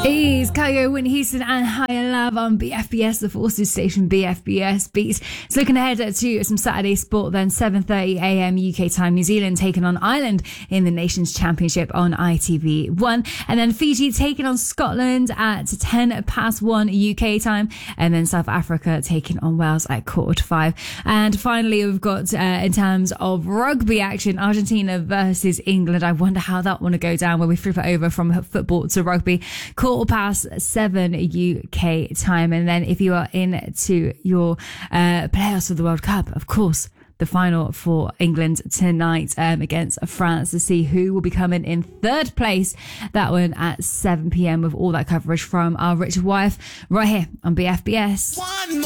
Is Kygo, Whitney Houston and Higher Love on BFBS, the Forces station BFBS Beats. It's looking ahead to some Saturday sport then, 7:30am UK time. New Zealand taking on Ireland in the Nations Championship on ITV1. And then Fiji taking on Scotland at 1:10 UK time. And then South Africa taking on Wales at 4:45. And finally, we've got, in terms of rugby action, Argentina versus England. I wonder how that one will go down when we flip it over from football to rugby. 7:15 UK time. And then if you are into your playoffs of the World Cup, of course, the final for England tonight against France to see who will be coming in third place. That one at 7 p.m. with all that coverage from our Richard Wyeth right here on BFBS.